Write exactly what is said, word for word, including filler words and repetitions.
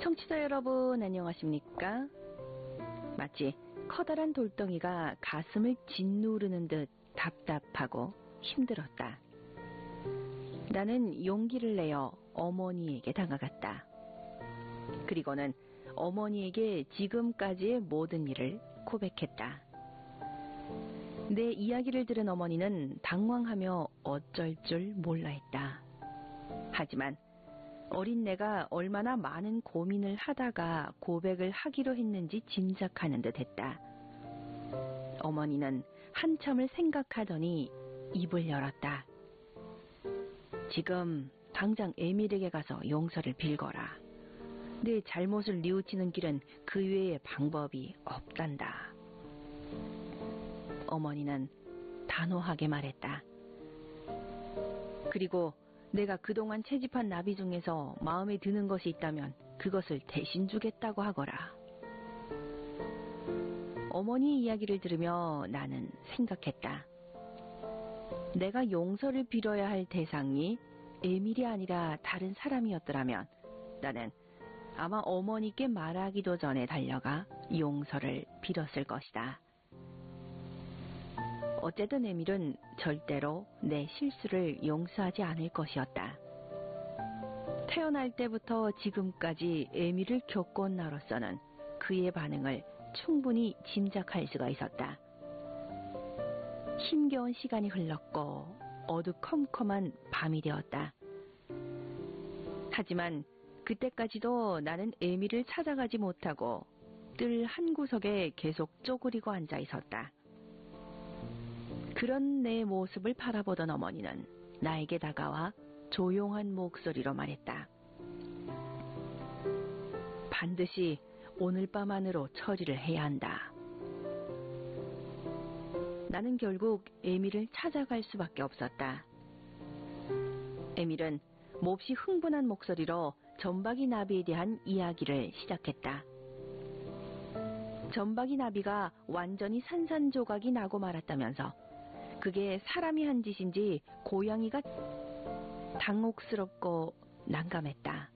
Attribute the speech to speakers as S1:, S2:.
S1: 청취자 여러분 안녕하십니까? 마치 커다란 돌덩이가 가슴을 짓누르는 듯 답답하고 힘들었다. 나는 용기를 내어 어머니에게 다가갔다. 그리고는 어머니에게 지금까지의 모든 일을 고백했다. 내 이야기를 들은 어머니는 당황하며 어쩔 줄 몰라 했다. 하지만 어린 내가 얼마나 많은 고민을 하다가 고백을 하기로 했는지 짐작하는 듯 했다. 어머니는 한참을 생각하더니 입을 열었다. 지금 당장 에밀에게 가서 용서를 빌거라. 내 잘못을 뉘우치는 길은 그 외에 방법이 없단다. 어머니는 단호하게 말했다. 그리고 내가 그동안 채집한 나비 중에서 마음에 드는 것이 있다면 그것을 대신 주겠다고 하거라. 어머니 이야기를 들으며 나는 생각했다. 내가 용서를 빌어야 할 대상이 에밀이 아니라 다른 사람이었더라면 나는 아마 어머니께 말하기도 전에 달려가 용서를 빌었을 것이다. 어쨌든 에밀은 절대로 내 실수를 용서하지 않을 것이었다. 태어날 때부터 지금까지 에밀을 겪어온 나로서는 그의 반응을 충분히 짐작할 수가 있었다. 힘겨운 시간이 흘렀고 어두컴컴한 밤이 되었다. 하지만 그때까지도 나는 에밀을 찾아가지 못하고 뜰 한 구석에 계속 쪼그리고 앉아 있었다. 그런 내 모습을 바라보던 어머니는 나에게 다가와 조용한 목소리로 말했다. 반드시 오늘 밤 안으로 처리를 해야 한다. 나는 결국 에밀을 찾아갈 수밖에 없었다. 에밀은 몹시 흥분한 목소리로 점박이 나비에 대한 이야기를 시작했다. 점박이 나비가 완전히 산산조각이 나고 말았다면서 그게 사람이 한 짓인지 고양이가 당혹스럽고 난감했다.